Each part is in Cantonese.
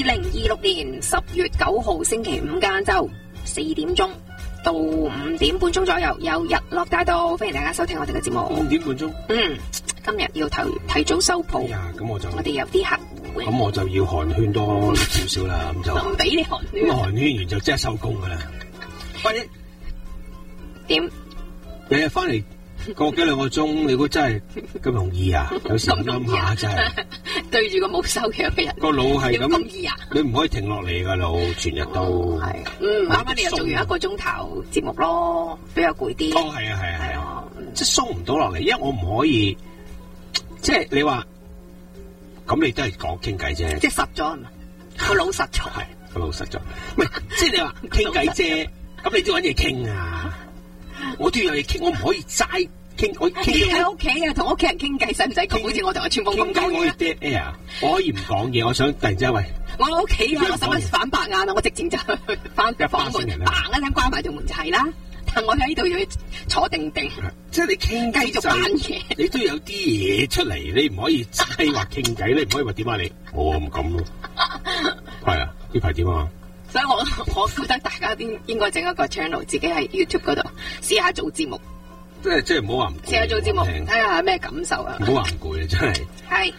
2026年10月9號星期五間晝4點鐘到5點半鐘左右，有日落大道，歡迎大家收聽我哋嘅節目。 5點半鐘。 今日要提早收鋪。 咁我哋有啲客戶。 咁我就要寒暄多少少啦，咁就唔俾你寒暄。 咁寒暄完就即刻收工噶啦。喂， 點？ 日日翻嚟個幾兩個鐘，你估真係咁容易啊？有時諗下真係。 對住個冇收養嘅人， 個腦係咁易啊！ 你唔可以停落嚟噶腦，全日都係。啱啱你又做完一個鐘頭節目咯，比較攰啲。 哦，係啊，即係鬆唔到落嚟，因為我唔可以，即係你話，咁你都係講傾偈啫。 即係實咗係嘛？個腦實咗。 係個腦實咗，唔係即係你話傾偈啫。咁你都揾嘢傾啊！我都要有嘢傾，我唔可以齋傾。我傾喺屋企啊，同屋企人傾偈，使唔使講好似我同阿川峰咁講？ 我可以 dead air， 我可以唔講嘢。我想突然之間喂， 我喺屋企啊，我使乜反白眼啊？我直接就翻房門，嘭一聲關埋條門就係啦。但我喺呢度要坐定定， 即係你傾偈繼續玩嘢，你都有啲嘢出嚟，你唔可以齋話傾偈，你唔可以話點啊你？我唔敢咯，係啊，呢排點啊？ 所以我覺得大家應該整一個 channel， 自己喺 YouTube 嗰度試下做節目， 即係唔好話唔試下做節目，睇下咩感受啊！ 唔好話唔攰啊，真係係。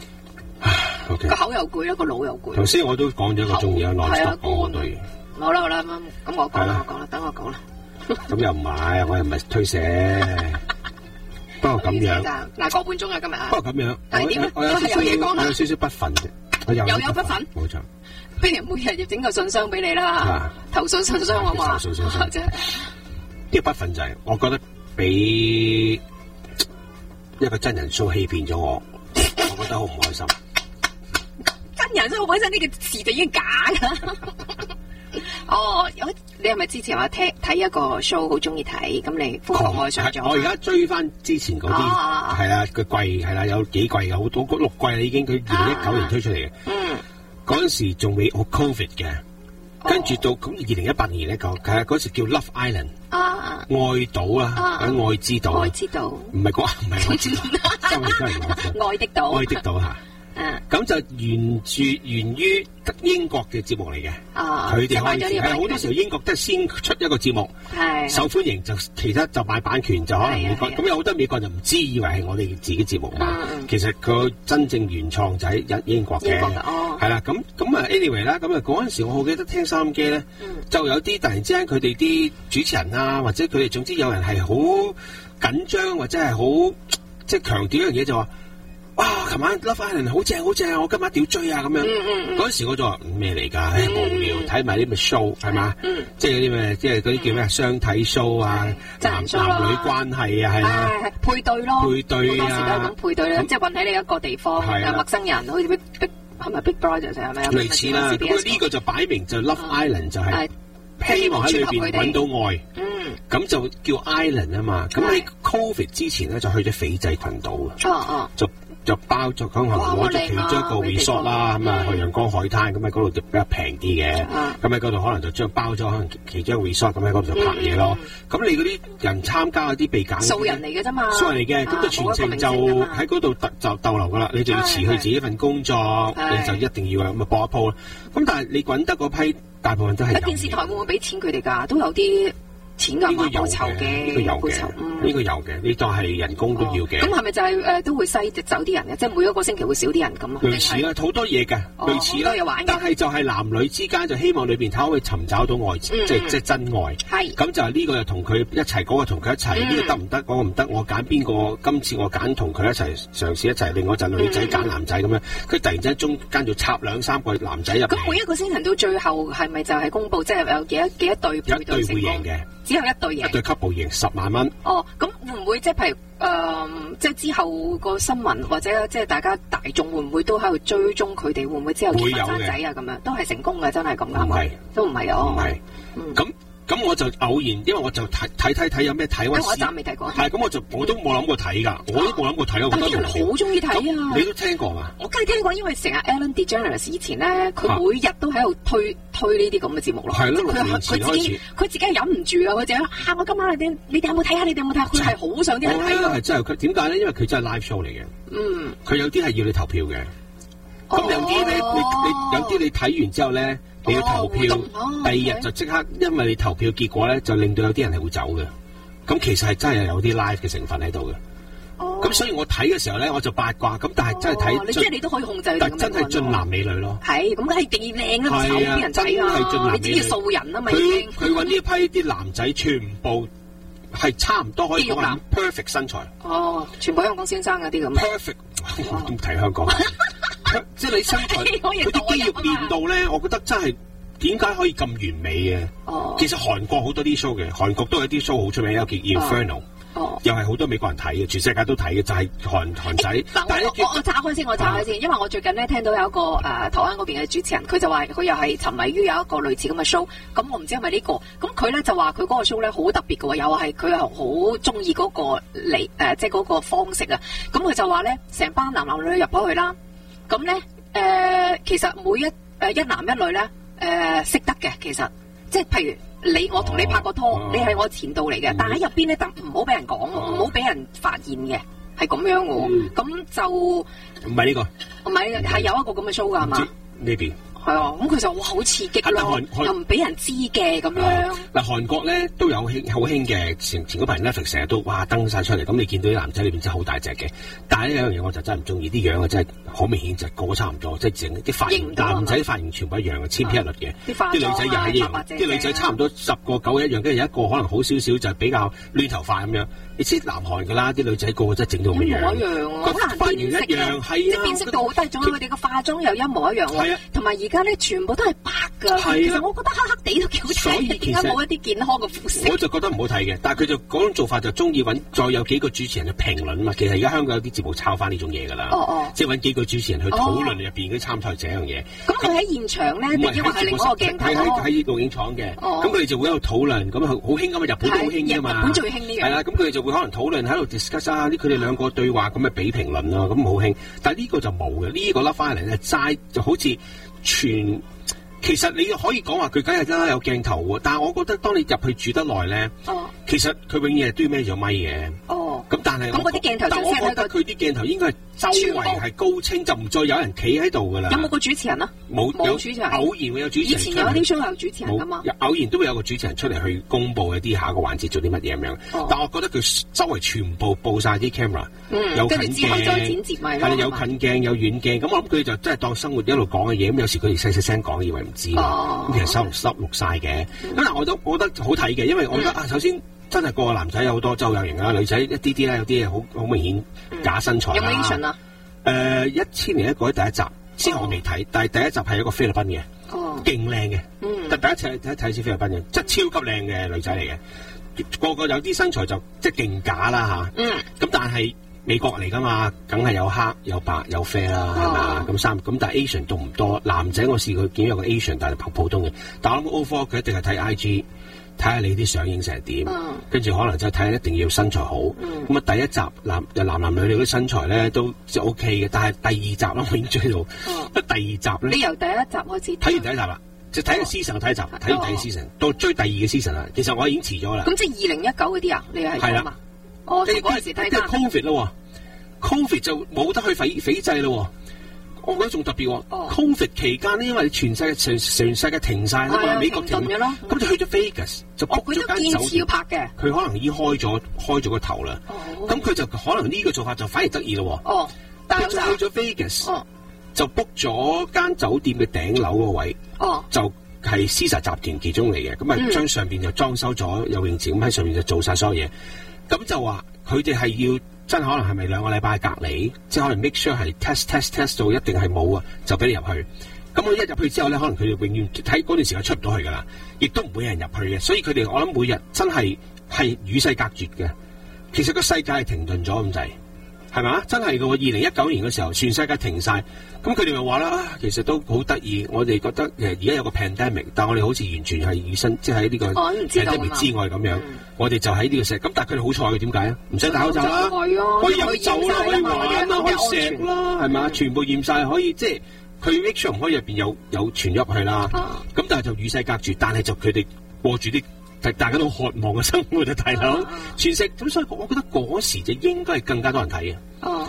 OK， 個口又攰啦，個腦又攰。 頭先我都講咗一個鐘嘢，內實講好多嘢。 好啦，咁我講啦，等我講啦。 咁又唔係，我又唔係推卸。不過咁樣嗱，個半鐘啊，今日啊。 不過咁樣， 但係點都係有嘢講啦。 有少少不忿啫， 又有不忿， 冇錯。 不如每日要整個信箱俾你啦，投訴信箱好嘛？ 投訴信箱或者呢個不忿就係，我覺得俾一個真人 show 欺騙咗我覺得好唔開心。 真人 show 本身呢個詞就已經假噶。哦，你係咪之前話睇一個 show 好中意睇，咁你瘋狂愛上咗？ 我而家追翻之前嗰啲，係啦，個季係啦，有幾季嘅，好多6季啦已經，佢2019年推出嚟嘅。嗰陣時仲未好 Covid 嘅，跟住到咁2018年咧講，係嗰時叫 Love Island， 愛島啦，愛之島， 愛之島， 唔係愛之島，真係愛的島， 愛的島嚇。咁就源於英國嘅節目嚟嘅，佢哋開始係好多時候英國都係先出一個節目，受歡迎就其他就買版權，就可能美國咁有好多美國人就唔知，以為係我哋自己節目嘛。其實佢真正原創就喺英國嘅，係啦。咁啊 anyway 啦，咁啊嗰陣時我好記得聽收音機咧，就有啲突然之間佢哋啲主持人啊，或者佢哋總之有人係好緊張或者係好即係強調一樣嘢就話。哇！琴晚 Love Island 好正好正，我今晚一定要追啊咁樣。嗰時我就話咩嚟㗎？無聊睇埋啲咩 show 係嘛？即係嗰啲咩，即係嗰啲叫咩雙體 show 啊，男女關係啊，係啦， 配對咯， 配對啊， 好多時都係咁配對啦，即係揾喺你一個地方，有陌生人，好似係咪 Big Brother 就係咪？ 類似啦，咁呢個就擺明就 Love Island 就係希望喺裏邊揾到愛。咁就叫 Island 啊嘛。咁喺 Covid 之前咧就去咗斐濟群島就包咗講係攞咗其中一個 resort 啦，咁啊去陽光海灘，咁喺嗰度就比較平啲嘅，咁喺嗰度可能就將包咗可能其中一個 resort，咁喺嗰度就拍嘢咯。咁你嗰啲人參加嗰啲被揀素人嚟嘅啫嘛， 素人嚟嘅，咁就全程就喺嗰度就逗留噶啦，你就要辭去自己份工作，你就一定要咁啊搏一鋪啦。咁但係你揾得嗰批大部分都係電視台會唔會俾錢佢哋㗎？都有啲錢㗎嘛，報酬嘅， 呢個有嘅，呢個有嘅，呢當係人工都要嘅。 咁係咪就係都會篩走啲人嘅？即係每一個星期會少啲人咁啊？ 類似啦，好多嘢嘅，類似啦。但係就係男女之間就希望裏邊睇可以尋找到愛，即係真愛。係。咁就係呢個又同佢一齊，嗰個同佢一齊，呢個得唔得？嗰個唔得，我揀邊個？今次我揀同佢一齊嘗試一齊，另外就女仔揀男仔咁樣。佢突然之間中間就插2-3個男仔入嚟。 咁每一個星期到最後係咪就係公佈，即係有幾多對配對成功？ 一對會贏嘅。 只有一對贏， 一對 couple 贏10萬蚊。 哦，咁會唔會即係譬如即係之後個新聞或者即係大家大眾會唔會都喺度追蹤佢哋？會唔會之後結婚生仔啊？咁樣都係成功嘅，真係咁㗎？ 唔係， 都唔係哦。 唔係，咁我就偶然，因為我就睇有咩睇。 我一集未睇過。 係咁，我都冇諗過睇㗎，我都冇諗過睇咯。 但係啲人好中意睇啊！ 你都聽過嘛？ 我梗係聽過，因為成日 Ellen DeGeneres 以前咧，佢每日都喺度推呢啲咁嘅節目咯。 係咯，6年前開始。 佢自己忍唔住啊！佢就我今晚你哋有冇睇下？你哋有冇睇下？佢係好想啲人睇㗎。 係真係佢點解咧？因為佢真係 live show 嚟嘅。佢有啲係要你投票嘅。 咁有啲咧，你有啲你睇完之後咧，你要投票，第二日就即刻，因為你投票結果咧，就令到有啲人係會走嘅。咁其實係真係有啲 live 嘅成分喺度嘅。咁所以我睇嘅時候咧，我就八卦。咁但係真係睇， 即係你都可以控制。 但真係俊男美女咯。 係，咁梗係幾靚啦，醜啲人睇啊！你知素人啊嘛已經。佢揾呢一批啲男仔，全部係差唔多可以講係 perfect 身材。 全部香港先生嗰啲咁。 perfect， 我都唔睇香港。即係你身材，佢啲肌肉練到咧，我覺得真係點解可以咁完美嘅？其實韓國好多啲 show 嘅，韓國都有啲 show 好出名，有叫 Inferno。又係好多美國人睇嘅，全世界都睇嘅，就係韓仔。但係我岔開先，因為我最近咧聽到有一個台灣嗰邊嘅主持人，佢就話佢又係沉迷於有一個類似咁嘅 show。咁我唔知係咪呢個？咁佢咧就話佢嗰個 show 咧好特別嘅喎，又係佢係好中意嗰個即係嗰個方式啊。咁佢就話咧，成班男女入咗去啦。咁咧其實每一男一女咧識得嘅，其實即係譬如。我同你拍過拖，你係我前度嚟嘅，但喺入邊咧就唔好俾人講，唔好俾人發現嘅，係咁樣嘅。咁就唔係呢個， 唔係係有一個咁嘅 show 噶係嘛？ 呢邊係啊，咁佢就好刺激咯，又唔俾人知嘅咁樣。 嗱，韓國咧都有好興嘅，前嗰排 Netflix 成日都登晒出嚟，咁你見到啲男仔裏邊真係好大隻嘅，但係呢有樣嘢我就真係唔中意，啲樣啊真係好明顯就個個差唔多，即係整啲髮型，男仔髮型全部一樣嘅，千篇一律嘅，啲女仔又係一樣，啲女仔差唔多10個9一樣，跟住有一個可能好少少就係比較亂頭髮咁樣。你知南韓噶啦，啲女仔個個真係整到咁樣， 一樣啊，好難辨識嘅，即係辨識度好低，仲有佢哋嘅化妝又一模一樣喎，同埋而家咧全部都係白噶，其實我覺得黑黑地都幾好睇，點解冇一啲健康嘅膚色？ 我就覺得唔好睇嘅，但係佢就嗰種做法就中意揾再有幾個主持人去評論嘛。其實而家香港有啲節目抄翻呢種嘢噶啦，即係揾幾個主持人去討論入邊嗰啲參賽者樣嘢。咁佢喺現場咧，定抑或係另外一個鏡頭？喺錄影廠嘅，咁佢哋就會喺度討論，咁好興噶嘛，日本都好興噶嘛， 日本最興呢樣。係啦， 咁佢哋就會可能討論喺度 discuss 啊，佢哋兩個對話咁咪俾評論咯，咁好興。但係呢個就冇嘅，呢個甩翻嚟咧齋就好似全。其實你可以講話佢梗係真係有鏡頭喎，但係我覺得當你入去住得耐咧，其實佢永遠係都要孭咗咪嘅。咁但係嗰啲鏡頭， 但我覺得佢啲鏡頭應該係周圍係高清，就唔再有人企喺度噶啦。 有冇個主持人啊？ 冇主持人，偶然會有主持人。以前有啲 show 有主持人噶嘛？偶然都會有個主持人出嚟去公佈一啲下個環節做啲乜嘢咁樣。但我覺得佢周圍全部佈晒啲 camera，有近鏡，係有近鏡有遠鏡。咁我諗佢就真係當生活一路講嘅嘢。咁有時佢哋細聲講，以為唔知。咁其實收錄晒嘅。咁但係我覺得好睇嘅，因為我覺得首先。真係個個男仔有好多周有型啦，女仔一啲啲咧，有啲好明顯假身材啦。有冇 Asian 啊？1000年一個第一集，之後我未睇，但係第一集係一個菲律賓嘅，勁靚嘅。但第一次睇菲律賓嘅，即係超級靚嘅女仔嚟嘅，個個有啲身材就即係勁假啦嚇。咁但係美國嚟㗎嘛，梗係有黑有白有啡啦，係咪啊？咁但係 Asian 都唔多，男仔我試過見有個 Asian，但係普通嘅。但係我諗 overall 佢一定係睇 IG。睇下你啲相影成點，跟住可能就睇下一定要身材好。咁啊，第一集男女女啲身材咧都就 OK 嘅，但係第二集啦，我已經追到。第二集咧，你由第一集開始睇完第一集啦，就睇個 season 睇一集，睇完第二 season 到追第二嘅 season 啦。其實我已經遲咗啦。咁即係2019嗰啲啊？你係係啦。哦，嗰陣時睇緊 Covid 咯 ，Covid 就冇得去斐濟咯。我覺得仲特別喎，Covid 期間咧，因為全世界停晒啦嘛，美國停咗咯，咁就去咗 Vegas，就 book 咗間酒店拍嘅。佢可能已經開咗個頭啦，咁佢就可能呢個做法就反而得意咯。佢就去咗 Vegas，就 book 咗間酒店嘅頂樓個位，就係 Caesar 集團其中嚟嘅。咁啊，將上邊就裝修咗有泳池，咁喺上面就做晒所有嘢。咁就話佢哋係要。真係可能係咪2個禮拜隔離，即係可能 make sure 係 test 到一定係冇啊，就俾你入去。咁我一入去之後咧，可能佢哋永遠睇嗰段時間出唔到去噶啦，亦都唔會有人入去嘅。所以佢哋我諗每日真係與世隔絕嘅。其實個世界係停頓咗咁滯，係咪？真係嘅喎。2019年嘅時候，全世界停晒。咁佢哋咪話啦，其實都好得意。我哋覺得而家有個 pandemic， 但我哋好似完全係與生，即係喺呢個 pandemic 之外咁樣。我哋就喺呢個石，咁但係佢哋好彩嘅，點解啊？唔使戴口罩啦，可以飲酒啦，可以玩啦，可以錫啦，係咪？全部驗晒，可以即係佢 make sure 唔可以入邊有傳入去啦。咁但係就與世隔絕，但係就佢哋過住啲大家都渴望嘅生活啊，大佬全食。咁所以我覺得嗰時就應該係更加多人睇嘅。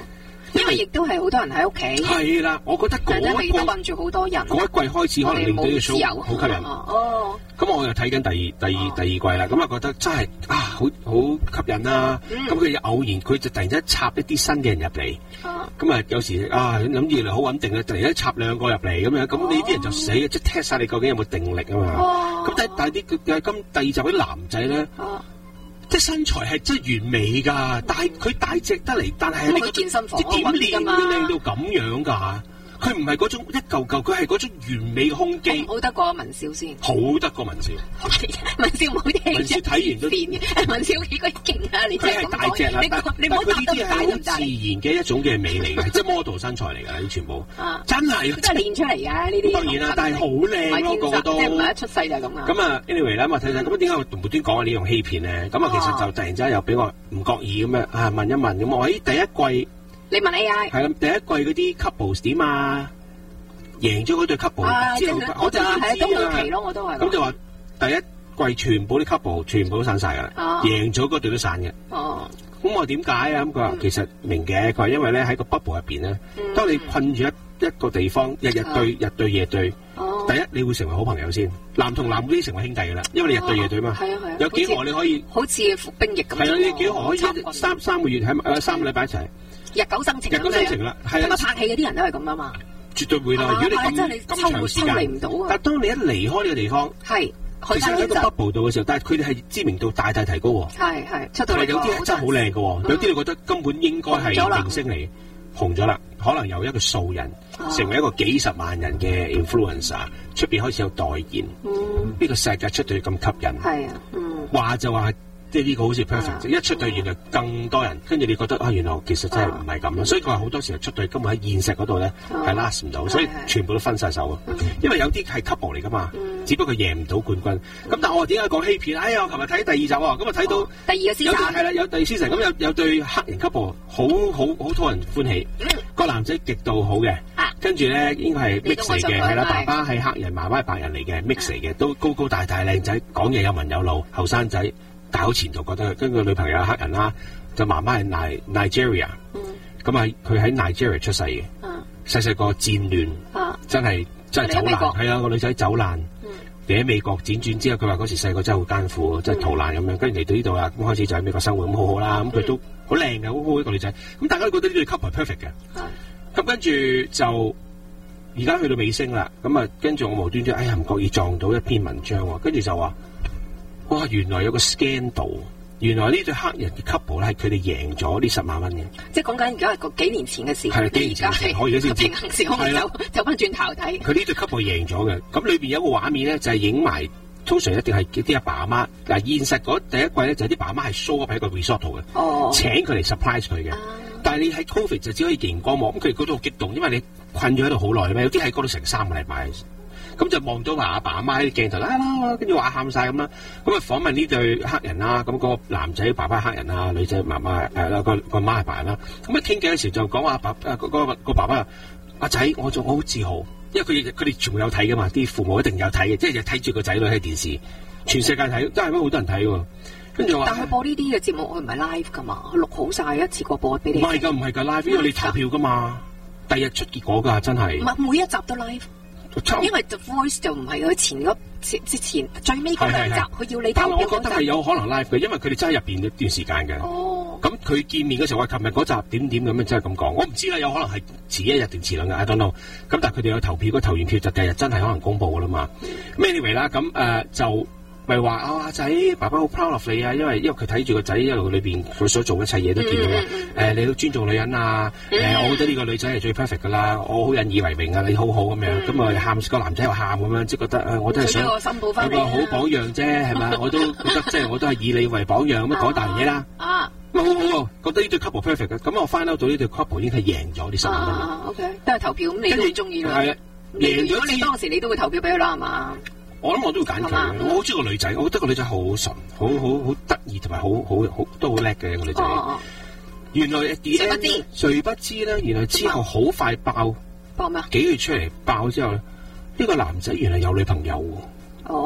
因為亦都係好多人喺屋企。 係啦，我覺得嗰一季困住好多人。 嗰一季開始可能令到呢個 show 好吸引。 哦。 咁我又睇緊第二季啦，咁啊覺得真係好吸引啦。咁佢又偶然佢就突然間插一啲新嘅人入嚟。咁啊有時諗住嚟好穩定咧，突然間插兩個入嚟咁樣，咁呢啲人就死嘅，即係 test 晒你究竟有冇定力啊嘛。咁但係今第二集啲男仔咧，即係身材係真係完美噶，但係佢大隻得嚟，但係你個健身房點練會靚到咁樣噶？佢唔係嗰種一嚿嚿，佢係嗰種完美嘅胸肌。 好得過文少先， 好得過文少。 文少唔好聽， 文少睇完都變嘅。文少幾個勁啊！你真係大隻啦， 你唔好答得咁大咁大。 自然嘅一種嘅美嚟嘅，即係 model 身材嚟㗎，啲全部。真係。 真係練出嚟㗎呢啲。 當然啦，但係好靚咯，個個都。 即係唔係一出世就咁啊？ 咁啊 ，anyway 啦，咁啊睇睇，咁點解我無端講呢樣欺騙咧？咁啊，其實就突然之間又俾我唔覺意咁樣問一問，咁我喺第一季。 你問 AI。 係啦，第一季嗰啲 couples 點啊？贏咗嗰對 couple 之後，我就係今個期咯，我都係。咁就話第一季全部啲 couple 全部都散晒㗎，贏咗嗰對都散嘅。咁我點解啊？咁佢話其實明嘅，佢話因為咧喺個 bubble 入邊咧，當你困住一個地方，日對日對夜對，第一你會成為好朋友先，男同男嗰啲成為兄弟㗎啦，因為你日對夜對嘛。係啊係啊。有幾何你可以好似服兵役咁。係啊，你幾何可以三個月喺3個禮拜一齊。日久生情。日久生情啦，係啊。咁啊拍戲嗰啲人都係咁啊嘛。絕對會啦！如果你咁長時間，但係當你一離開呢個地方，係其實喺個 bubble 度嘅時候，但係佢哋係知名度大大提高喎。係出到嚟有啲係真係好靚嘅，有啲你覺得根本應該係明星嚟，紅咗啦，可能由一個素人成為一個幾十萬人嘅 influencer， 出邊開始有代言，呢個世界出到咁吸引，係啊，話就話。即係呢個好似 perfect，一出隊原來更多人，跟住你覺得原來其實真係唔係咁咯，所以佢話好多時候出隊根本喺現實嗰度咧係 last 唔到，所以全部都分晒手。因為有啲係 couple 嚟噶嘛，只不過贏唔到冠軍。咁但係我話點解講欺騙？哎呀，我琴日睇第2集喎，咁啊睇到第二個 season 係啦，有第二 season，咁有對黑人 couple 好討人歡喜，個男仔極度好嘅，跟住咧應該係 mix 嚟嘅，係啦，爸爸係黑人，媽媽係白人嚟嘅 mix 嚟嘅，都高高大大靚仔，講嘢有文有路，後生仔。大好前途，覺得跟佢女朋友係黑人啦，就媽媽係 Nigeria，咁啊佢喺 Nigeria 出世嘅，細細個戰亂，真係走難，係啊個女仔走難，嚟喺美國輾轉之後，佢話嗰時細個真係好艱苦，真係逃難咁樣，跟住嚟到呢度啦，咁開始就喺美國生活咁好好啦，咁佢都好靚嘅，好好一個女仔，咁大家都覺得呢對 couple perfect 嘅，咁跟住就而家去到尾聲啦，咁啊跟住我無端端，哎呀唔覺意撞到一篇文章喎，跟住就話。哇！原來有個 scandal， 原來呢對黑人嘅 couple 咧係佢哋贏咗呢10萬蚊嘅。即係講緊而家係個幾年前嘅事。係幾年前，我而家先知。平行時空走翻轉頭睇。佢呢對 couple 贏咗嘅，咁裏邊有一個畫面咧就係影埋，通常一定係啲阿爸阿媽。嗱，現實嗰第一季咧就係啲爸媽係 show up 喺個 resort 度嘅，請佢嚟 surprise 佢嘅。但係你喺 COVID 就只可以熒光幕，咁佢哋嗰度好激動，因為你困咗喺度好耐啦，有啲喺嗰度成3個禮拜。咁就望到話阿爸阿媽喺鏡頭啦，跟住話喊晒咁啦。咁啊訪問呢對黑人啦，咁個男仔爸爸係黑人啦，女仔媽媽個媽係白人啦。咁啊傾偈嘅時候就講話個爸爸阿仔，我好自豪，因為佢哋全部有睇噶嘛，啲父母一定有睇嘅，即係睇住個仔女喺電視，全世界睇，真係好多人睇喎。跟住話，但係播呢啲嘅節目，佢唔係 live 噶嘛，錄好晒一次過播俾你。唔係㗎 live，因為你投票㗎嘛，第日出結果㗎，真係。唔係每一集都 live。因為 The Voice 就唔係佢之前最尾嗰2集，佢要你投票。我覺得係有可能 live 嘅，因為佢哋真係入邊一段時間嘅。哦。咁佢見面嘅時候，我琴日嗰集點咁樣真係咁講，我唔知啦，有可能係遲1日定遲2日 I don't know。咁但係佢哋有投票，投完票就第日真係可能公佈㗎啦嘛。Anyway 啦，咁就。咪話阿仔，爸爸好 proud of 你啊！因為佢睇住個仔一路裏邊佢所做一切嘢都見到啦。你要尊重女人啊！我覺得呢個女仔係最 perfect 噶啦，我好引以為榮啊！你好好咁樣，咁啊喊個男仔又喊咁樣，即係覺得我都係想有個好榜樣啫，係咪？我都覺得即係我都係以你為榜樣咁講大嘢啦。咁好好喎，覺得呢對 couple perfect 嘅，咁我翻到呢對 couple 已經係贏咗啲10萬蚊。OK， 都係投票咁，你都中意啦。係啊，贏咗你當時你都會投票俾佢啦，係嘛？我諗我都會揀佢，我好中意個女仔，我覺得個女仔好純，好得意，同埋好都好叻嘅個女仔。原來誰不知咧？原來之後好快爆咩？幾月出嚟爆之後咧？呢個男仔原來有女朋友喎。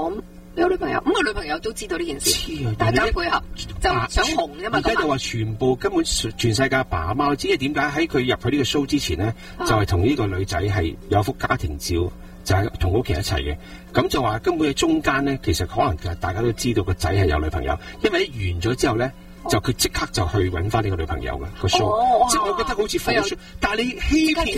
有女朋友，咁個女朋友都知道呢件事，大家配合就想紅啫嘛。 而家就話全部根本全世界阿爸阿媽都知，點解喺佢入去呢個 show 之前咧，就係同呢個女仔係有幅家庭照，就係同屋企一齊嘅。咁就話根本喺中間咧，其實可能大家都知道個仔係有女朋友，因為完咗之後咧。就佢即刻就去揾翻呢個女朋友嘅個 show，即係我覺得好似火 show，但係你欺騙